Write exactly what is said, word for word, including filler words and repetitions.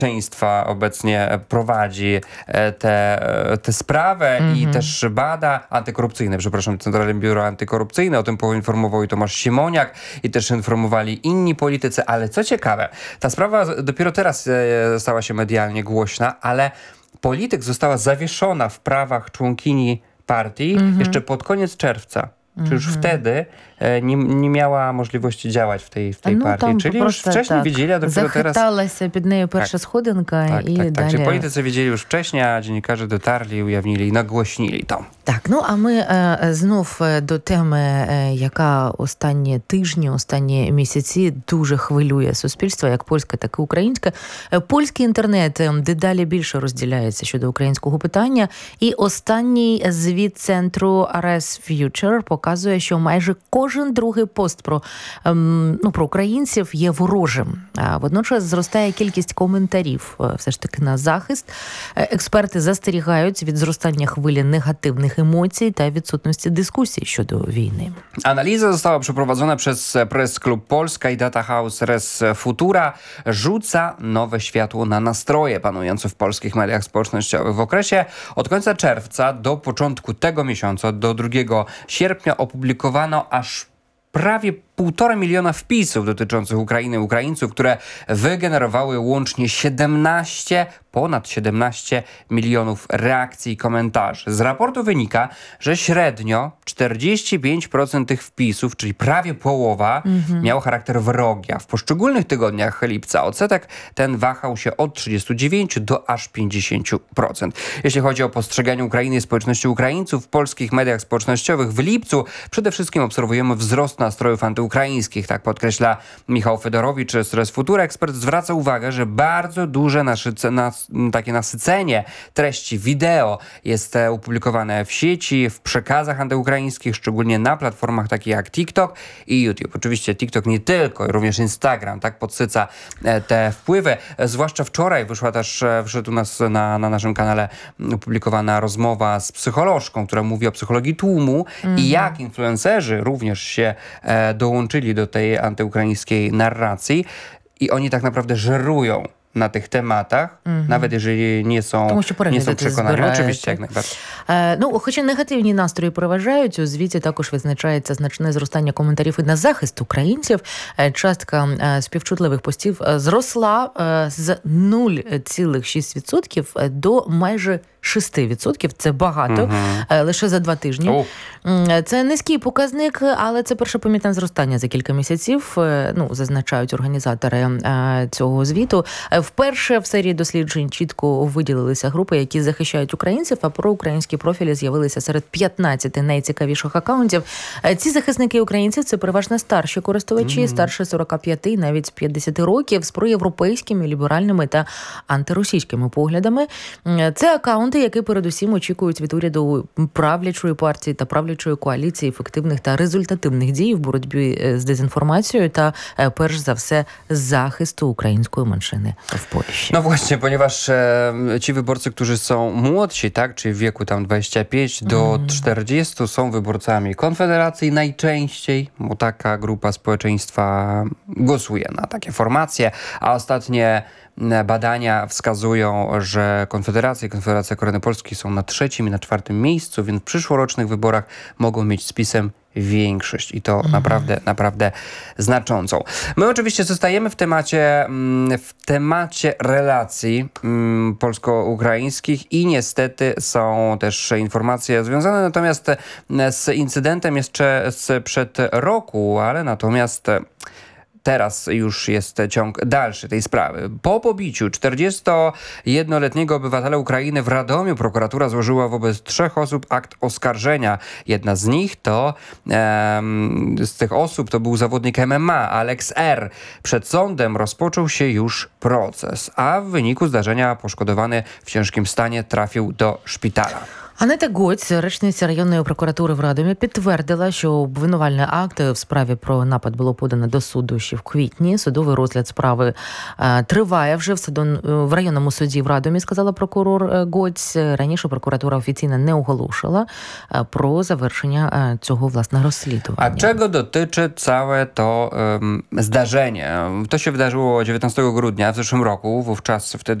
Państwa obecnie prowadzi tę te sprawę mm-hmm. i też bada antykorupcyjne, przepraszam, Centralne Biuro Antykorupcyjne, o tym poinformował i Tomasz Siemoniak i też informowali inni politycy, ale co ciekawe, ta sprawa dopiero teraz stała się medialnie głośna, ale polityk została zawieszona w prawach członkini partii mm-hmm. jeszcze pod koniec czerwca. Czy już mm-hmm. wtedy e, nie, nie miała możliwości działać w tej, w tej no, partii. Czyli już wcześniej tak, wiedzieli, a dopiero teraz... Захиталася під нею перша tak, сходинка tak, i tak, tak. далі... Czyli politycy wiedzieli już wcześniej, a dziennikarze dotarli, ujawnili i nagłośnili to. Так, ну а ми е, знов до теми, е, яка останні тижні, останні місяці дуже хвилює суспільство, як польське, так і українське. Е, польський інтернет е, дедалі більше розділяється щодо українського питання. І останній звіт центру ар ес Future показує, що майже кожен другий пост про, е, ну, про українців є ворожим. А водночас зростає кількість коментарів е, все ж таки на захист. Е, експерти застерігають від зростання хвилі негативних emocji та відсутності dyskusji щодо wojny. Analiza została przeprowadzona przez Press Club Polska i Data House Res Futura. Rzuca nowe światło na nastroje panujące w polskich mediach społecznościowych. W okresie od końca czerwca do początku tego miesiąca, do drugiego sierpnia, opublikowano aż prawie półtora miliona wpisów dotyczących Ukrainy i Ukraińców, które wygenerowały łącznie siedemnaście, ponad siedemnaście milionów reakcji i komentarzy. Z raportu wynika, że średnio czterdzieści pięć procent tych wpisów, czyli prawie połowa, mm-hmm. miało charakter wrogi, a w poszczególnych tygodniach lipca odsetek ten wahał się od trzydziestu dziewięciu do aż pięćdziesięciu procent. Jeśli chodzi o postrzeganie Ukrainy i społeczności Ukraińców w polskich mediach społecznościowych w lipcu, przede wszystkim obserwujemy wzrost nastrojów antyukraińskich, tak podkreśla Michał Fedorowicz z Res Futura. Ekspert zwraca uwagę, że bardzo duże naszyce, nas, takie nasycenie treści wideo jest opublikowane w sieci, w przekazach antyukraińskich, szczególnie na platformach takich jak TikTok i YouTube. Oczywiście TikTok nie tylko, również Instagram tak podsyca te wpływy. Zwłaszcza wczoraj wyszła też, wyszedł u nas na, na naszym kanale opublikowana rozmowa z psycholożką, która mówi o psychologii tłumu mm-hmm. i jak influencerzy również się e, dołączyli do tej antyukraińskiej narracji i oni tak naprawdę żerują na tych tematach, mm-hmm. nawet jeżeli nie są, nie są przekonani. Oczywiście, jak najbardziej. Е, ну, хоча негативні настрої переважають, у звіті також визначається значне зростання коментарів і на захист українців. Е, частка е, співчутливих постів е, зросла е, з нуль цілих шість десятих відсотка до майже шість відсотків. Це багато, uh-huh. е, лише за два тижні. Uh. Це низький показник, але це перше помітне зростання за кілька місяців, е, ну, зазначають організатори е, цього звіту. Вперше в серії досліджень чітко виділилися групи, які захищають українців, а проукраїнські профілі з'явилися серед п'ятнадцяти найцікавіших акаунтів. Ці захисники українців – це переважно старші користувачі, mm-hmm. старше сорок п'ять, навіть п'ятдесят років, з проєвропейськими, ліберальними та антиросійськими поглядами. Це акаунти, які передусім очікують від уряду правлячої партії та правлячої коаліції ефективних та результативних дій в боротьбі з дезінформацією та, перш за все, захисту української меншини w Polsce. No właśnie, ponieważ e, ci wyborcy, którzy są młodsi, tak, czyli w wieku tam dwudziestu pięciu do mm. czterdziestu są wyborcami Konfederacji najczęściej, bo taka grupa społeczeństwa głosuje na takie formacje, a ostatnie badania wskazują, że Konfederacja i Konfederacja Korony Polskiej są na trzecim i na czwartym miejscu, więc w przyszłorocznych wyborach mogą mieć z PiS-em większość i to mhm. naprawdę, naprawdę znaczącą. My oczywiście zostajemy w temacie, w temacie relacji polsko-ukraińskich i niestety są też informacje związane natomiast z incydentem jeszcze sprzed roku, ale natomiast teraz już jest ciąg dalszy tej sprawy. Po pobiciu czterdziestojednoletniego obywatela Ukrainy w Radomiu prokuratura złożyła wobec trzech osób akt oskarżenia. Jedna z nich to, um, z tych osób to był zawodnik M M A, Alex R. Przed sądem rozpoczął się już proces, a w wyniku zdarzenia poszkodowany w ciężkim stanie trafił do szpitala. Анета Гоць, речниця районної прокуратури в Радомі, підтвердила, що обвинувальний акт в справі про напад було подано до суду ще в квітні. Судовий розгляд справи е, триває вже в, судон, в районному суді в Радомі, сказала прокурор Гоць. Раніше прокуратура офіційно не оголошила е, про завершення е, цього, власне, розслідування. A czego dotyczy całe to um, zdarzenie? To się wydarzyło dziewiętnastego grudnia w zeszłym roku. Wówczas wtedy